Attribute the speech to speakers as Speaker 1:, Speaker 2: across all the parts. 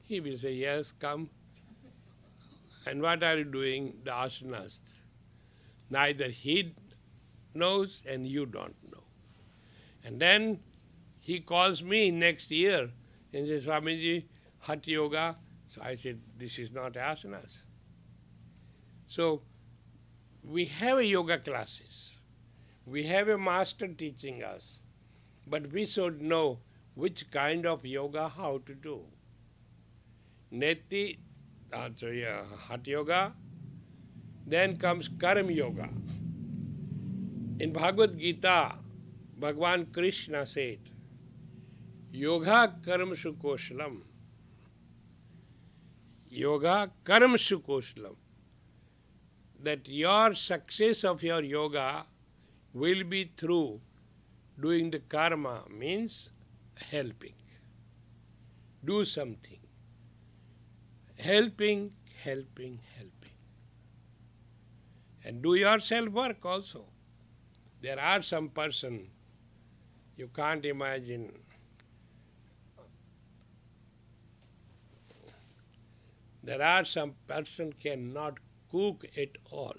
Speaker 1: He will say, yes, come. And what are you doing? The asanas. Neither he knows and you don't know. And then he calls me next year and says, Swamiji, Hatha Yoga. So I said, this is not asanas. So we have a yoga classes. We have a master teaching us. But we should know which kind of yoga, how to do. Neti, Hatha Yoga. Then comes Karma Yoga. In Bhagavad Gita, Bhagavan Krishna said, Yoga Karmshu Koshalam. Yoga Karmshu Koshalam. That your success of your yoga will be through doing the karma, means helping. Do something. Helping, helping, helping. And do your self-work also. There are some person, you can't imagine, there are some person cannot cook at all.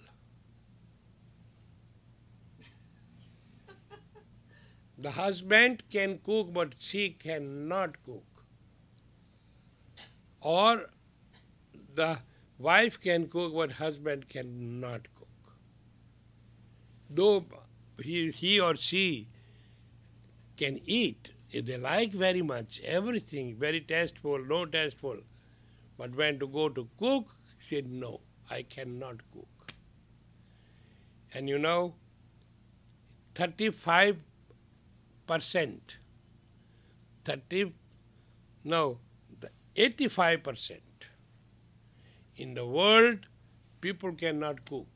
Speaker 1: The husband can cook, but she cannot cook. Or the wife can cook, but husband cannot cook. Though he or she can eat, they like very much, everything, very tasteful, no tasteful. But when to go to cook, said, no, I cannot cook. And you know, 85% the 85% in the world, people cannot cook.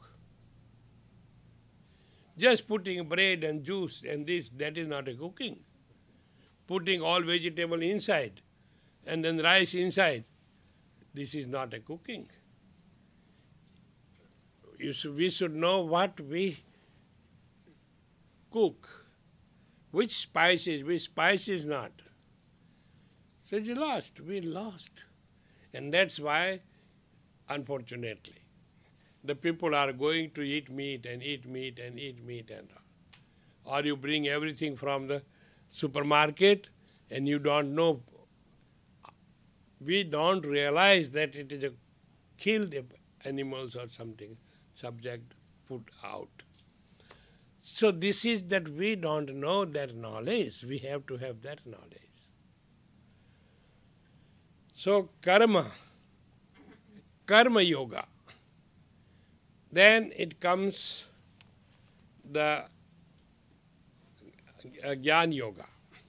Speaker 1: Just putting bread and juice and this, that is not a cooking. Putting all vegetable inside and then rice inside, this is not a cooking. We should know what we cook. Which spices not. So we lost. And that's why, unfortunately, the people are going to eat meat and eat meat and eat meat and all. Or you bring everything from the supermarket and you don't know. We don't realize that it is a killed animals or something, subject, put out. So this is that we don't know that knowledge. We have to have that knowledge. So karma yoga. Then it comes the Jnana yoga.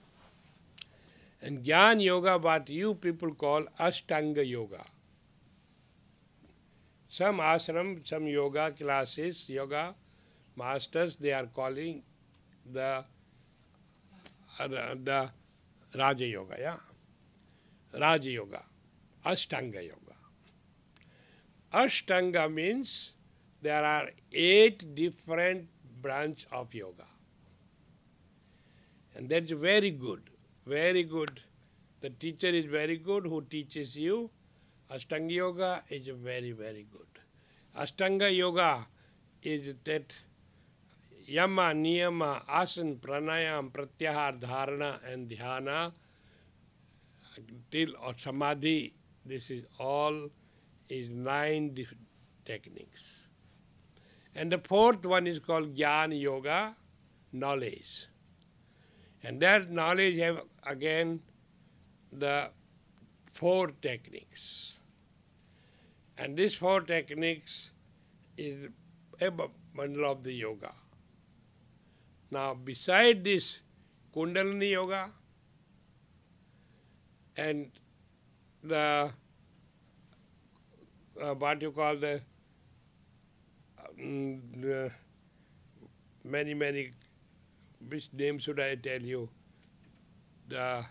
Speaker 1: And Jnana yoga, what you people call Ashtanga yoga. Some ashram, some yoga classes, yoga masters, they are calling the Raja Yoga, yeah? Raja Yoga, Ashtanga Yoga. Ashtanga means there are 8 different branches of yoga. And that's very good, very good. The teacher is very good who teaches you. Ashtanga Yoga is very, very good. Ashtanga Yoga is that Yama, Niyama, Asana, Pranayam, Pratyahar, Dharana and Dhyana till or Samadhi. This is all is 9 different techniques. And the 4th one is called Jnana Yoga, knowledge. And that knowledge have again the 4 techniques. And these 4 techniques is a bundle of the yoga. Now beside this Kundalini Yoga and the what you call the many, which name should I tell you? The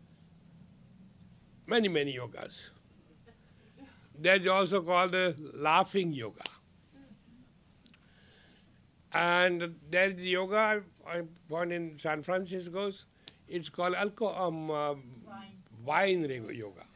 Speaker 1: many yogas. That's also called the laughing yoga. And there's yoga I found in San Francisco. It's called wine yoga.